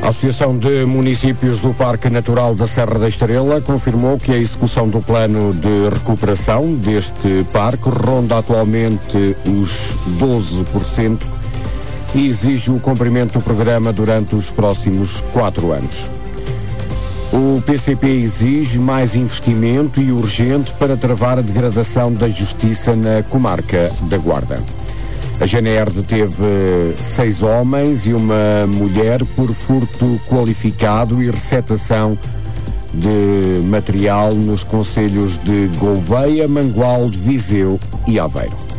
A Associação de Municípios do Parque Natural da Serra da Estrela confirmou que a execução do plano de recuperação deste parque ronda atualmente os 12% e exige o cumprimento do programa durante os próximos 4 anos. O PCP exige mais investimento e urgente para travar a degradação da justiça na comarca da Guarda. A GNR deteve 6 homens e uma mulher por furto qualificado e receptação de material nos concelhos de Gouveia, Mangualde, Viseu e Aveiro.